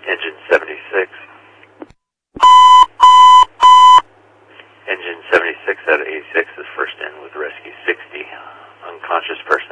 Engine 76. Engine 76 out of 86 is first in with rescue 60. Unconscious person